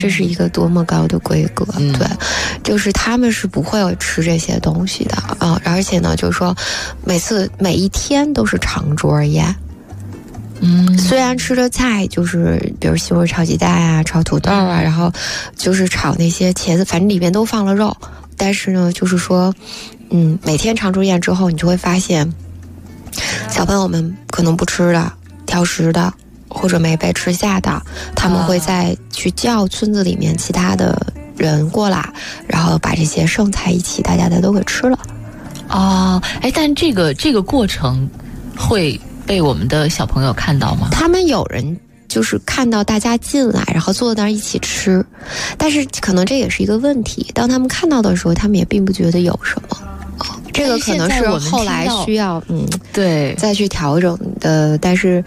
这是一个多么高的规格，对，就是他们是不会有吃这些东西的啊，而且呢，就是说每一天都是长桌宴。虽然吃的菜就是比如西红柿炒鸡蛋啊、炒土豆啊，然后就是炒那些茄子，反正里面都放了肉，但是呢，就是说，每天长桌宴之后，你就会发现，小朋友们可能不吃的、挑食的，或者没被吃下的，他们会再去叫村子里面其他的人过来，然后把这些剩菜一起大家的都给吃了。 但这个过程会被我们的小朋友看到吗？ 他们有人就是看到大家进来，然后坐在那儿一起吃，但是可能这也是一个问题，当他们看到的时候，他们也并不觉得有什么。这个可能是后来需要对再去调整的，但是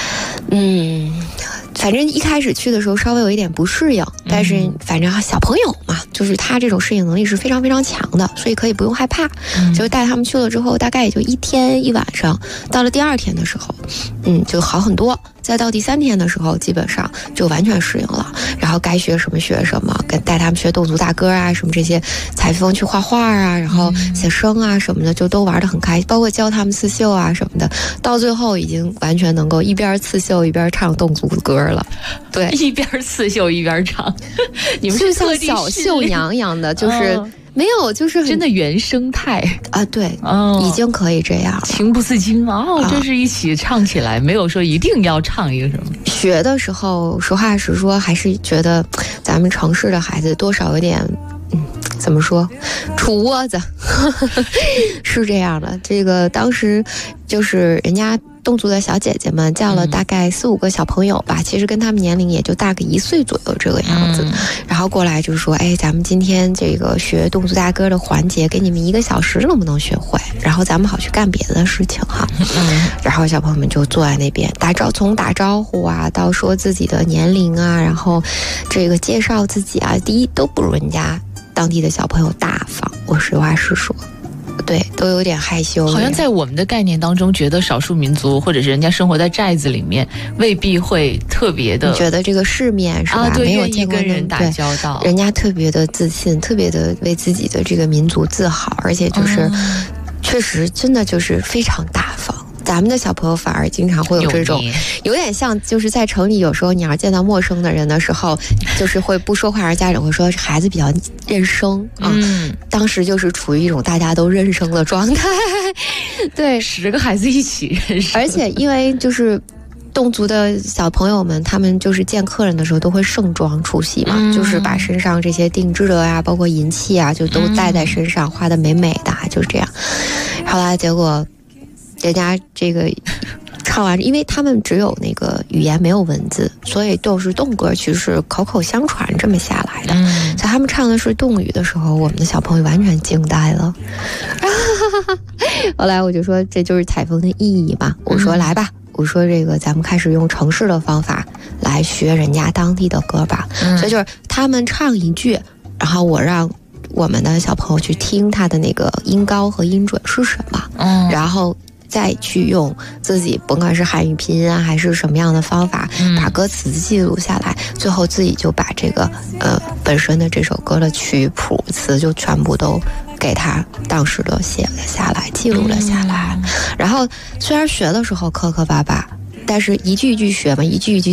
反正一开始去的时候稍微有一点不适应，但是反正小朋友嘛，就是他这种适应能力是非常非常强的，所以可以不用害怕。就是带他们去了之后，大概也就1天1晚上，到了第2天的时候，就好很多。再到第3天的时候，基本上就完全适应了。然后该学什么学什么，带他们学侗族大歌啊，什么这些采风去画画啊，然后写生啊什么的，就都玩得很开心。包括教他们刺绣啊什么的，到最后已经完全能够一边刺绣一边唱侗族的歌了。对， 一边刺绣一边唱，你们就像小绣娘一样的，就是没有，就是真的原生态啊，对，已经可以这样， 情不自禁真是一起唱起来，没有说一定要唱一个什么。 学的时候，实话实说，还是觉得咱们城市的孩子多少有点，怎么说，杵窝子，是这样的。这个当时就是人家侗族的小姐姐们叫了大概4、5个小朋友吧，其实跟他们年龄也就大个1岁左右这个样子，然后过来就说，咱们今天这个学侗族大歌的环节，给你们1个小时能不能学会？然后咱们好去干别的事情哈。然后小朋友们就坐在那边从打招呼啊，到说自己的年龄啊，然后这个介绍自己啊，第一都不如人家当地的小朋友大方，我实话实说。对，都有点害羞。 好像在我们的概念当中，觉得少数民族或者是人家生活在寨子里面，未必会特别的。 你觉得这个世面是吧？ 对， 没有见过跟人打交道， 人家特别的自信，特别的为自己的这个民族自豪，而且就是确实真的就是非常大方。咱们的小朋友反而经常会有这种，有点像就是在城里，有时候你要见到陌生的人的时候，就是会不说话，而家长会说孩子比较认生啊。当时就是处于一种大家都认生的状态，对 ，10个孩子一起认生， 而且因为就是侗族的小朋友们，他们就是见客人的时候都会盛装出席嘛，就是把身上这些定制的呀，包括银器啊，就都带在身上，画得美美的，就是这样。后来结果人家这个唱完，因为他们只有那个语言没有文字，所以都是侗歌曲，是口口相传这么下来的。所以他们唱的是侗语的时候，我们的小朋友完全惊呆了。后来我就说这就是采风的意义嘛，我说来吧，我说这个咱们开始用城市的方法来学人家当地的歌吧。所以就是他们唱一句，然后我让我们的小朋友去听他的那个音高和音准是什么，然后再去用自己甭管是汉语拼音啊还是什么样的方法把歌词记录下来，最后自己就把这个本身的这首歌的曲谱词就全部都给他当时的写了下来，记录了下来。然后虽然学的时候磕磕巴巴，但是一句一句学嘛，一句一句